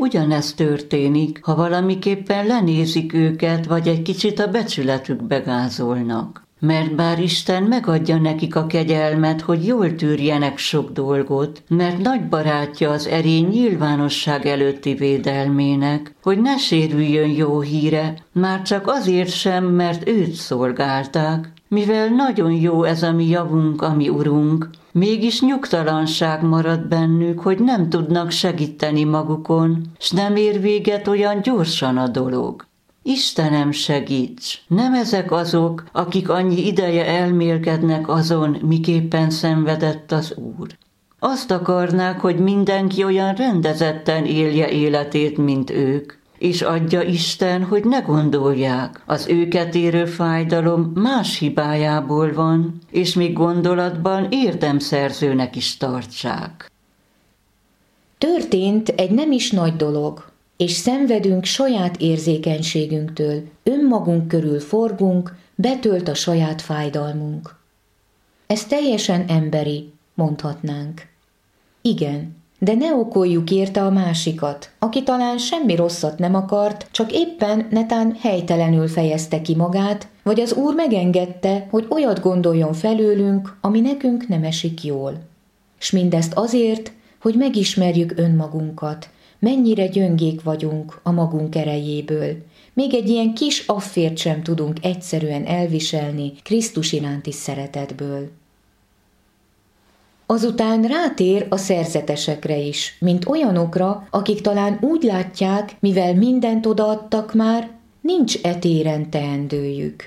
Ugyanezt történik, ha valamiképpen lenézik őket, vagy egy kicsit a becsületükbe gázolnak. Mert bár Isten megadja nekik a kegyelmet, hogy jól tűrjenek sok dolgot, mert nagy barátja az erény nyilvánosság előtti védelmének, hogy ne sérüljön jó híre, már csak azért sem, mert őt szolgálták, mivel nagyon jó ez a mi javunk, a mi Urunk, mégis nyugtalanság marad bennük, hogy nem tudnak segíteni magukon, s nem ér véget olyan gyorsan a dolog. Istenem, segíts! Nem ezek azok, akik annyi ideje elmélkednek azon, miképpen szenvedett az Úr. Azt akarnák, hogy mindenki olyan rendezetten élje életét, mint ők, és adja Isten, hogy ne gondolják, az őket érő fájdalom más hibájából van, és még gondolatban érdemszerzőnek is tartsák. Történt egy nem is nagy dolog, és szenvedünk saját érzékenységünktől, önmagunk körül forgunk, betölt a saját fájdalmunk. Ez teljesen emberi, mondhatnánk. Igen, de ne okoljuk érte a másikat, aki talán semmi rosszat nem akart, csak éppen netán helytelenül fejezte ki magát, vagy az Úr megengedte, hogy olyat gondoljon felőlünk, ami nekünk nem esik jól. S mindezt azért, hogy megismerjük önmagunkat, mennyire gyöngék vagyunk a magunk erejéből. Még egy ilyen kis affért sem tudunk egyszerűen elviselni Krisztus iránti szeretetből. Azután rátér a szerzetesekre is, mint olyanokra, akik talán úgy látják, mivel mindent odaadtak már, nincs etéren teendőjük.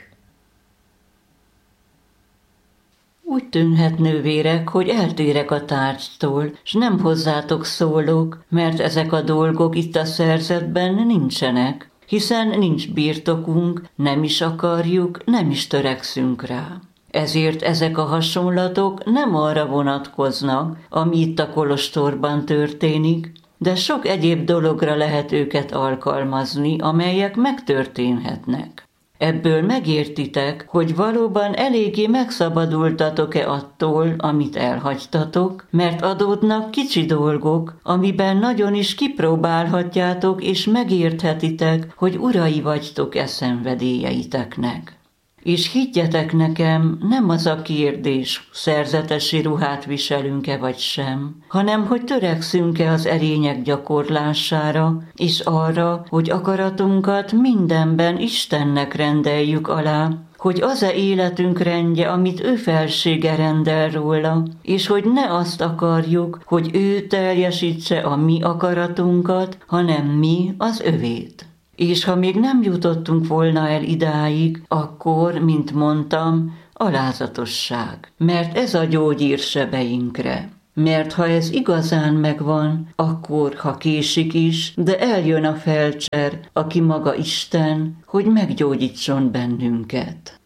Úgy tűnhet, nővérek, hogy eltérek a tárgytól, s nem hozzátok szólok, mert ezek a dolgok itt a szerzetben nincsenek, hiszen nincs birtokunk, nem is akarjuk, nem is törekszünk rá. Ezért ezek a hasonlatok nem arra vonatkoznak, ami itt a kolostorban történik, de sok egyéb dologra lehet őket alkalmazni, amelyek megtörténhetnek. Ebből megértitek, hogy valóban eléggé megszabadultatok-e attól, amit elhagytatok, mert adódnak kicsi dolgok, amiben nagyon is kipróbálhatjátok és megérthetitek, hogy urai vagytok szenvedélyeiteknek. És higgyetek nekem, nem az a kérdés, szerzetesi ruhát viselünk-e vagy sem, hanem hogy törekszünk-e az erények gyakorlására, és arra, hogy akaratunkat mindenben Istennek rendeljük alá, hogy az-e életünk rendje, amit ő felsége rendel róla, és hogy ne azt akarjuk, hogy ő teljesítse a mi akaratunkat, hanem mi az övét. És ha még nem jutottunk volna el idáig, akkor, mint mondtam, alázatosság, mert ez a gyógyír sebeinkre. Mert ha ez igazán megvan, akkor, ha késik is, de eljön a felcser, aki maga Isten, hogy meggyógyítson bennünket.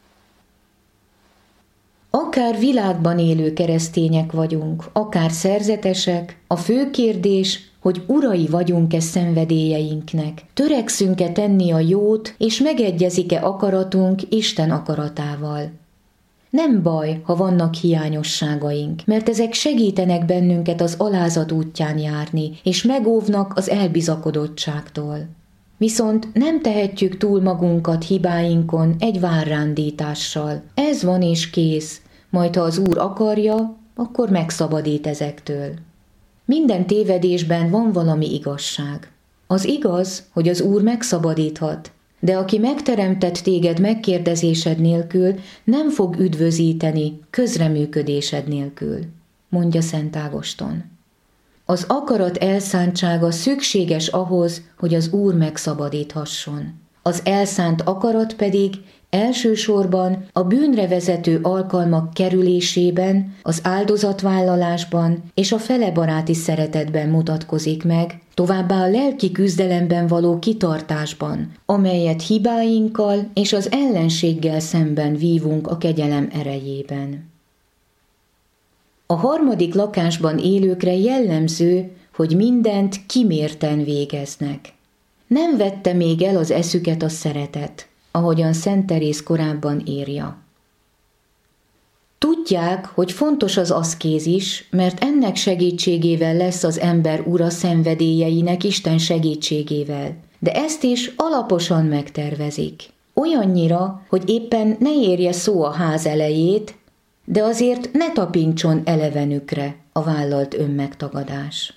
Akár világban élő keresztények vagyunk, akár szerzetesek, a fő kérdés, hogy urai vagyunk-e szenvedélyeinknek, törekszünk-e tenni a jót, és megegyezik-e akaratunk Isten akaratával. Nem baj, ha vannak hiányosságaink, mert ezek segítenek bennünket az alázat útján járni, és megóvnak az elbizakodottságtól. Viszont nem tehetjük túl magunkat hibáinkon egy várrándítással. Ez van és kész, majd ha az Úr akarja, akkor megszabadít ezektől. Minden tévedésben van valami igazság. Az igaz, hogy az Úr megszabadíthat, de aki megteremtett téged megkérdezésed nélkül, nem fog üdvözíteni közreműködésed nélkül, mondja Szent Ágoston. Az akarat elszántsága szükséges ahhoz, hogy az Úr megszabadíthasson. Az elszánt akarat pedig elsősorban a bűnre vezető alkalmak kerülésében, az áldozatvállalásban és a felebaráti szeretetben mutatkozik meg, továbbá a lelki küzdelemben való kitartásban, amelyet hibáinkkal és az ellenséggel szemben vívunk a kegyelem erejében. A harmadik lakásban élőkre jellemző, hogy mindent kimérten végeznek. Nem vette még el az eszüket a szeretet, ahogyan Szent Teréz korábban írja. Tudják, hogy fontos az aszkézis, mert ennek segítségével lesz az ember ura szenvedélyeinek Isten segítségével. De ezt is alaposan megtervezik. Olyannyira, hogy éppen ne érje szó a ház elejét, de azért ne tapincson elevenükre a vállalt önmegtagadás.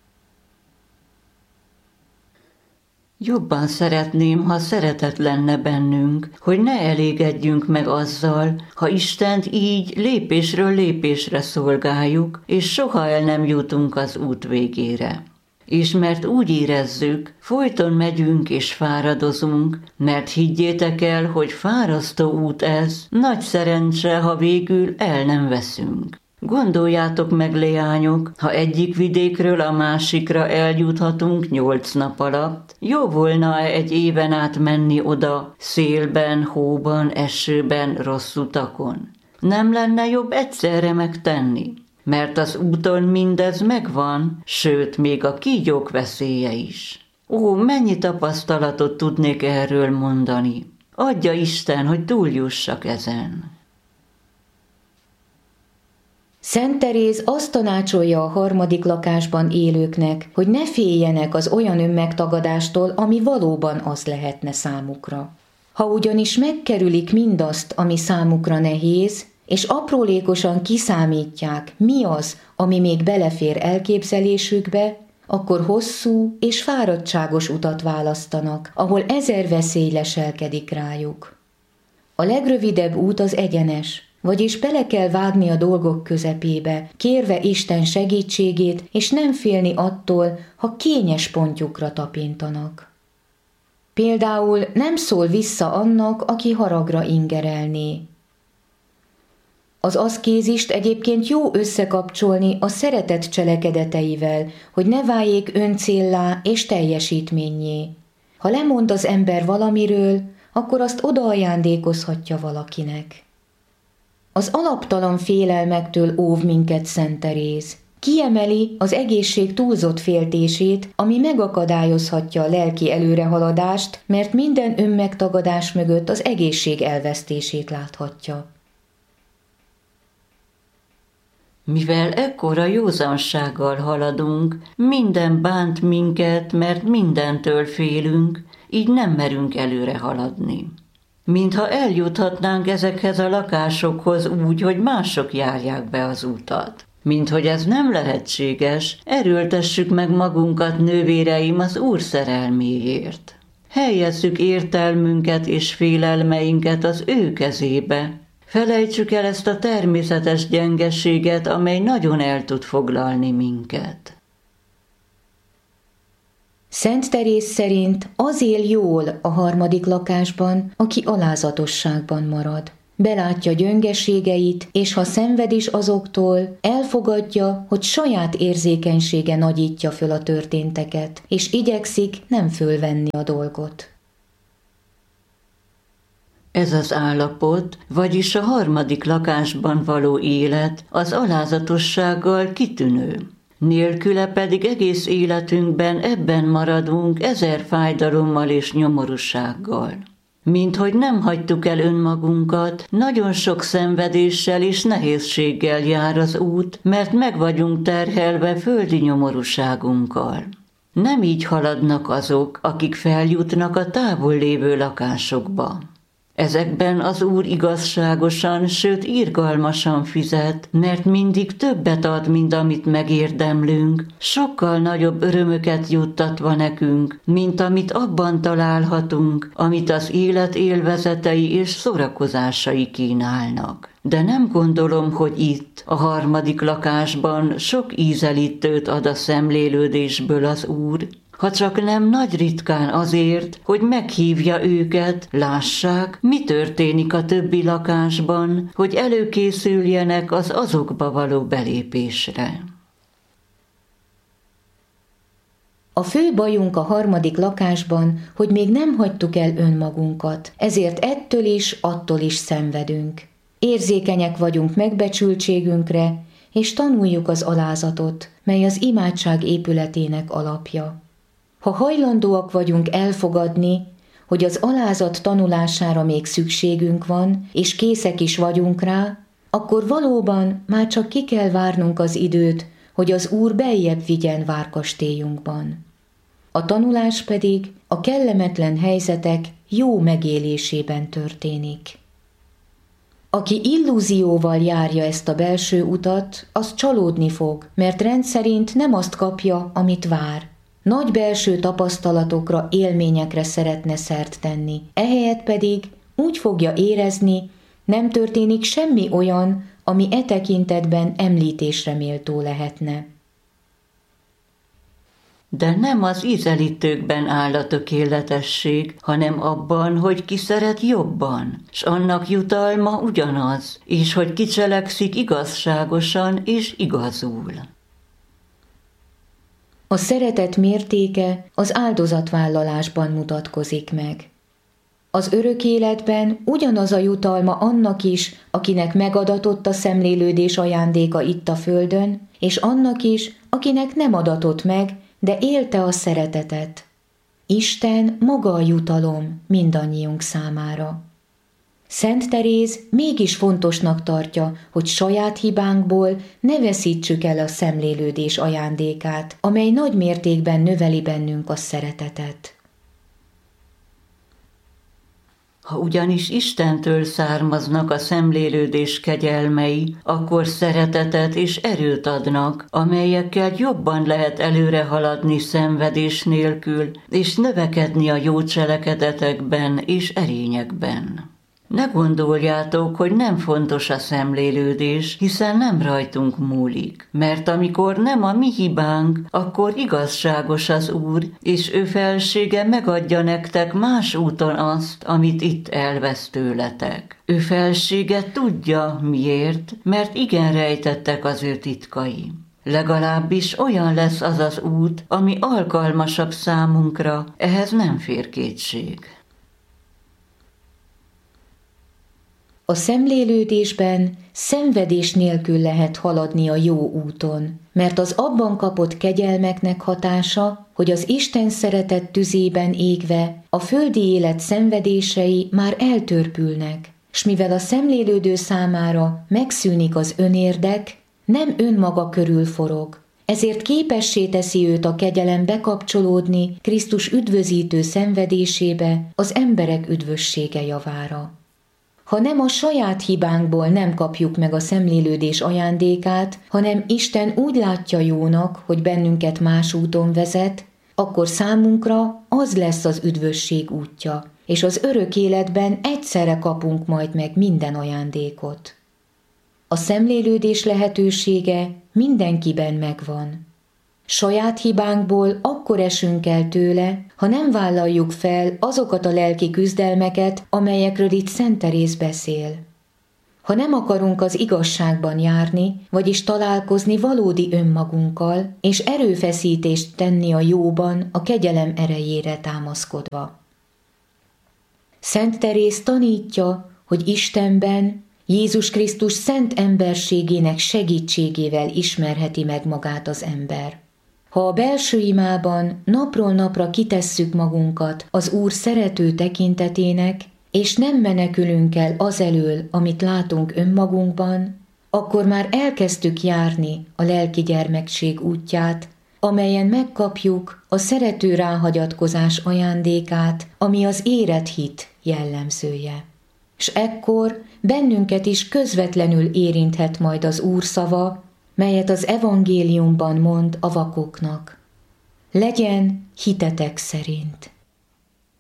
Jobban szeretném, ha szeretet lenne bennünk, hogy ne elégedjünk meg azzal, ha Istent így lépésről lépésre szolgáljuk, és soha el nem jutunk az út végére. És mert úgy érezzük, folyton megyünk és fáradozunk, mert higgyétek el, hogy fárasztó út ez, nagy szerencse, ha végül el nem veszünk. Gondoljátok meg, leányok, ha egyik vidékről a másikra eljuthatunk 8 nap alatt, jó volna egy éven át menni oda, szélben, hóban, esőben, rossz utakon? Nem lenne jobb egyszerre megtenni? Mert az úton mindez megvan, sőt, még a kígyók veszélye is. Ó, mennyi tapasztalatot tudnék erről mondani! Adja Isten, hogy túljussak ezen! Szent Teréz azt tanácsolja a harmadik lakásban élőknek, hogy ne féljenek az olyan önmegtagadástól, ami valóban az lehetne számukra. Ha ugyanis megkerülik mindazt, ami számukra nehéz, és aprólékosan kiszámítják, mi az, ami még belefér elképzelésükbe, akkor hosszú és fáradtságos utat választanak, ahol 1000 veszély leselkedik rájuk. A legrövidebb út az egyenes, vagyis bele kell vágni a dolgok közepébe, kérve Isten segítségét, és nem félni attól, ha kényes pontjukra tapintanak. Például nem szól vissza annak, aki haragra ingerelné. Az aszkézist egyébként jó összekapcsolni a szeretet cselekedeteivel, hogy ne váljék öncéllá és teljesítménnyé. Ha lemond az ember valamiről, akkor azt odaajándékozhatja valakinek. Az alaptalan félelmektől óv minket Szent Teréz. Kiemeli az egészség túlzott féltését, ami megakadályozhatja a lelki előrehaladást, mert minden önmegtagadás mögött az egészség elvesztését láthatja. Mivel ekkora józansággal haladunk, minden bánt minket, mert mindentől félünk, így nem merünk előre haladni. Mintha eljuthatnánk ezekhez a lakásokhoz úgy, hogy mások járják be az utat. Minthogy ez nem lehetséges, erőltessük meg magunkat, nővéreim, az Úr szerelméért. Helyezzük értelmünket és félelmeinket az ő kezébe. Felejtsük el ezt a természetes gyengeséget, amely nagyon el tud foglalni minket. Szent Teréz szerint az él jól a harmadik lakásban, aki alázatosságban marad. Belátja gyöngeségeit, és ha szenved is azoktól, elfogadja, hogy saját érzékenysége nagyítja föl a történteket, és igyekszik nem fölvenni a dolgot. Ez az állapot, vagyis a harmadik lakásban való élet az alázatossággal kitűnő. Nélküle pedig egész életünkben ebben maradunk 1000 fájdalommal és nyomorúsággal. Minthogy nem hagytuk el önmagunkat, nagyon sok szenvedéssel és nehézséggel jár az út, mert meg vagyunk terhelve földi nyomorúságunkkal. Nem így haladnak azok, akik feljutnak a távol lévő lakásokba. Ezekben az Úr igazságosan, sőt irgalmasan fizet, mert mindig többet ad, mint amit megérdemlünk, sokkal nagyobb örömöket juttatva nekünk, mint amit abban találhatunk, amit az élet élvezetei és szórakozásai kínálnak. De nem gondolom, hogy itt, a harmadik lakásban sok ízelítőt ad a szemlélődésből az Úr, ha csak nem nagy ritkán azért, hogy meghívja őket, lássák, mi történik a többi lakásban, hogy előkészüljenek az azokba való belépésre. A fő bajunk a harmadik lakásban, hogy még nem hagytuk el önmagunkat, ezért ettől is, attól is szenvedünk. Érzékenyek vagyunk megbecsültségünkre, és tanuljuk az alázatot, mely az imádság épületének alapja. Ha hajlandóak vagyunk elfogadni, hogy az alázat tanulására még szükségünk van, és készek is vagyunk rá, akkor valóban már csak ki kell várnunk az időt, hogy az Úr beljebb vigyen várkastéllyunkban. A tanulás pedig a kellemetlen helyzetek jó megélésében történik. Aki illúzióval járja ezt a belső utat, az csalódni fog, mert rendszerint nem azt kapja, amit vár. Nagy belső tapasztalatokra, élményekre szeretne szert tenni, ehelyett pedig úgy fogja érezni, nem történik semmi olyan, ami e tekintetben említésre méltó lehetne. De nem az ízelítőkben áll a tökéletesség, hanem abban, hogy ki szeret jobban, s annak jutalma ugyanaz, és hogy ki cselekszik igazságosan és igazul. A szeretet mértéke az áldozatvállalásban mutatkozik meg. Az örök életben ugyanaz a jutalma annak is, akinek megadatott a szemlélődés ajándéka itt a földön, és annak is, akinek nem adatott meg, de élte a szeretetet. Isten maga a jutalom mindannyiunk számára. Szent Teréz mégis fontosnak tartja, hogy saját hibánkból ne veszítsük el a szemlélődés ajándékát, amely nagy mértékben növeli bennünk a szeretetet. Ha ugyanis Istentől származnak a szemlélődés kegyelmei, akkor szeretetet és erőt adnak, amelyekkel jobban lehet előre haladni szenvedés nélkül, és növekedni a jó cselekedetekben és erényekben. Ne gondoljátok, hogy nem fontos a szemlélődés, hiszen nem rajtunk múlik, mert amikor nem a mi hibánk, akkor igazságos az Úr, és ő felsége megadja nektek más úton azt, amit itt elvesz tőletek. Ő felsége tudja miért, mert igen rejtettek az ő titkai. Legalábbis olyan lesz az az út, ami alkalmasabb számunkra, ehhez nem fér kétség. A szemlélődésben szenvedés nélkül lehet haladni a jó úton, mert az abban kapott kegyelmeknek hatása, hogy az Isten szeretet tüzében égve a földi élet szenvedései már eltörpülnek, s mivel a szemlélődő számára megszűnik az önérdek, nem önmaga körül forog, ezért képessé teszi őt a kegyelem bekapcsolódni Krisztus üdvözítő szenvedésébe az emberek üdvössége javára. Ha nem a saját hibánkból nem kapjuk meg a szemlélődés ajándékát, hanem Isten úgy látja jónak, hogy bennünket más úton vezet, akkor számunkra az lesz az üdvösség útja, és az örök életben egyszerre kapunk majd meg minden ajándékot. A szemlélődés lehetősége mindenkiben megvan. Saját hibánkból akkor esünk el tőle, ha nem vállaljuk fel azokat a lelki küzdelmeket, amelyekről itt Szent Teréz beszél. Ha nem akarunk az igazságban járni, vagyis találkozni valódi önmagunkkal, és erőfeszítést tenni a jóban a kegyelem erejére támaszkodva. Szent Teréz tanítja, hogy Istenben, Jézus Krisztus szent emberségének segítségével ismerheti meg magát az ember. Ha a belső imában napról napra kitesszük magunkat az Úr szerető tekintetének, és nem menekülünk el azelől, amit látunk önmagunkban, akkor már elkezdtük járni a lelki gyermekség útját, amelyen megkapjuk a szerető ráhagyatkozás ajándékát, ami az érett hit jellemzője. S ekkor bennünket is közvetlenül érinthet majd az Úr szava, melyet az evangéliumban mond a vakoknak. Legyen hitetek szerint.